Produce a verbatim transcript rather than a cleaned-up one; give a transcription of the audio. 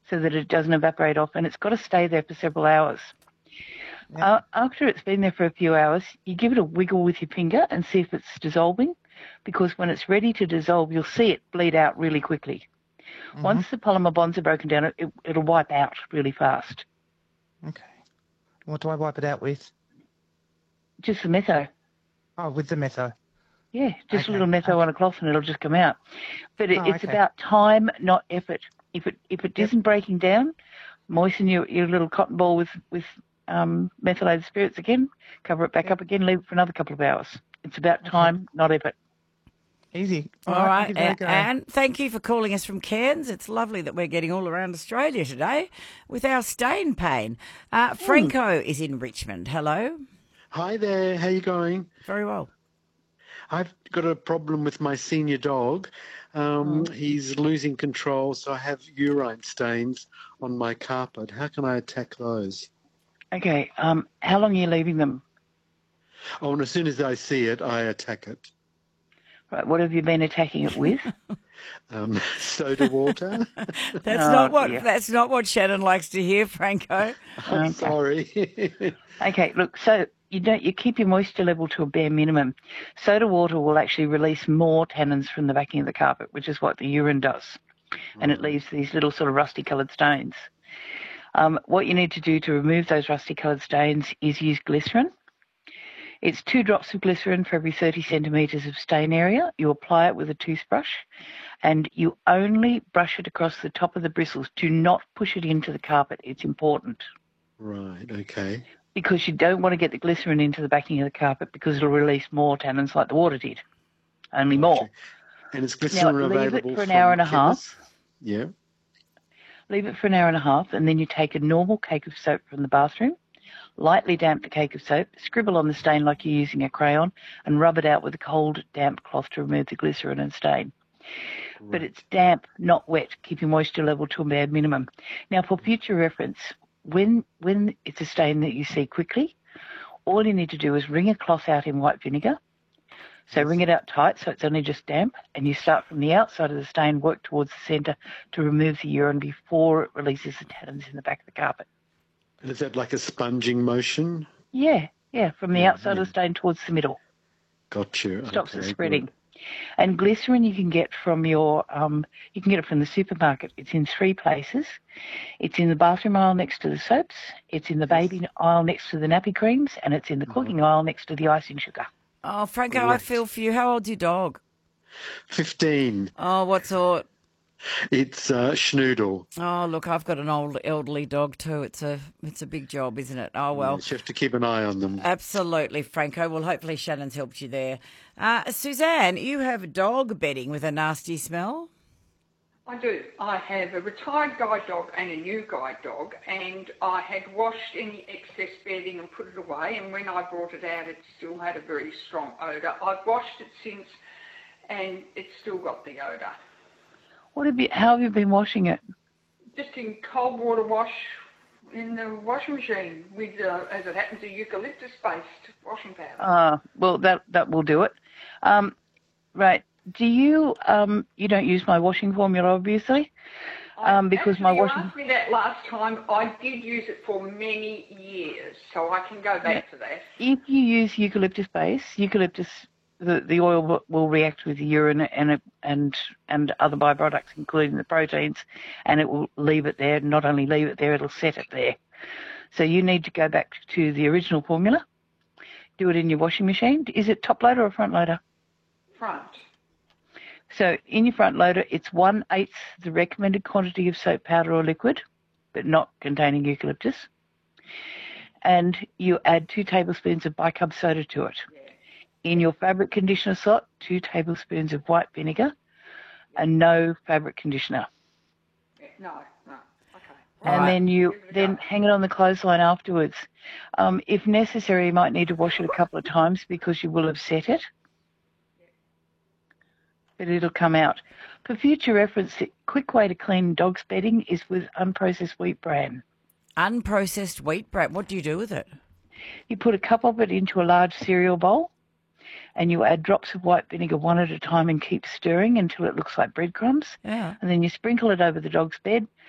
so that it doesn't evaporate off, and it's got to stay there for several hours. Yep. Uh, after it's been there for a few hours, you give it a wiggle with your finger and see if it's dissolving, because when it's ready to dissolve, you'll see it bleed out really quickly. Mm-hmm. Once the polymer bonds are broken down, it, it'll wipe out really fast. Okay. What do I wipe it out with? Just the metho. Oh, with the metho. Yeah, just Okay, a little metho okay. on a cloth and it'll just come out. But it, Oh, it's okay. about time, not effort. If it if it Yep. isn't breaking down, moisten your, your little cotton ball with, with um, methylated spirits again, cover it back Yep. up again, leave it for another couple of hours. It's about Okay. time, not effort. Easy. All I'll right, give that a A- go. Anne, thank you for calling us from Cairns. It's lovely that we're getting all around Australia today with our stain pain. Uh, Franco is in Richmond. Hello. Hi there, how you going? Very well. I've got a problem with my senior dog. Um, He's losing control, so I have urine stains on my carpet. How can I attack those? Okay, um, how long are you leaving them? Oh, and as soon as I see it, I attack it. Right, what have you been attacking it with? Um, soda water? That's Oh, not what dear. that's not what Shannon likes to hear, Franco. I'm Okay. sorry. Okay, look, so you don't you keep your moisture level to a bare minimum. Soda water will actually release more tannins from the backing of the carpet, which is what the urine does, and it leaves these little sort of rusty-coloured stains. Um, what you need to do to remove those rusty-coloured stains is use glycerin. It's two drops of glycerin for every thirty centimetres of stain area. You apply it with a toothbrush, and you only brush it across the top of the bristles. Do not push it into the carpet. It's important, Right, okay. because you don't want to get the glycerin into the backing of the carpet, because it'll release more tannins like the water did, only more. Gotcha. And is glycerin Now, leave it available for an from hour and a half. chemists? Yeah. Leave it for an hour and a half, and then you take a normal cake of soap from the bathroom, lightly damp the cake of soap, scribble on the stain like you're using a crayon, and rub it out with a cold, damp cloth to remove the glycerin and stain. But Right. it's damp, not wet. Keep your moisture level to a bare minimum. Now, for future reference, when when it's a stain that you see quickly, all you need to do is wring a cloth out in white vinegar. So Yes. wring it out tight so it's only just damp, and you start from the outside of the stain, work towards the centre to remove the urine before it releases the tannins in the back of the carpet. And is that like a sponging motion? Yeah, yeah, from the Yeah, outside yeah. of the stain towards the middle. Got you. Stops Okay, it spreading. good. And glycerin you can get from your, um, you can get it from the supermarket. It's in three places. It's in the bathroom aisle next to the soaps. It's in the baby aisle next to the nappy creams, and it's in the cooking aisle next to the icing sugar. Oh, Franco, I Right. feel for you. How old's your dog? fifteen. Oh, what sort? It's uh, Schnoodle. Oh, look, I've got an old elderly dog too. It's a it's a big job, isn't it? Oh well. Yes, you have to keep an eye on them. Absolutely, Franco. Well, hopefully Shannon's helped you there. Uh, Suzanne, you have dog bedding with a nasty smell. I do. I have a retired guide dog and a new guide dog, and I had washed any excess bedding and put it away, and when I brought it out, it still had a very strong odour. I've washed it since, and it's still got the odour. What have you, how have you been washing it? Just in cold water wash in the washing machine with, uh, as it happens, a eucalyptus-based washing powder. Uh, well, that, that will do it. Um, right. Do you, um, you don't use my washing formula, obviously, um, because my Actually, washing... you asked me that last time. I did use it for many years, so I can go back to that. If you use eucalyptus base, eucalyptus, the, the oil will, will react with the urine and it, and and other byproducts, including the proteins, and it will leave it there. Not only leave it there, it'll set it there. So you need to go back to the original formula. Do it in your washing machine. Is it top loader or front loader? Front. So in your front loader, it's one-eighth the recommended quantity of soap powder or liquid, but not containing eucalyptus. And you add two tablespoons of bicarb soda to it. In your fabric conditioner slot, two tablespoons of white vinegar and no fabric conditioner. No, no. Okay. And Right. then you Give it a then go. hang it on the clothesline afterwards. Um, if necessary, you might need to wash it a couple of times because you will have set it. But it'll come out. For future reference, the quick way to clean dog's bedding is with unprocessed wheat bran. Unprocessed wheat bran. What do you do with it? You put a cup of it into a large cereal bowl, and you add drops of white vinegar one at a time and keep stirring until it looks like breadcrumbs. Yeah. And then you sprinkle it over the dog's bed,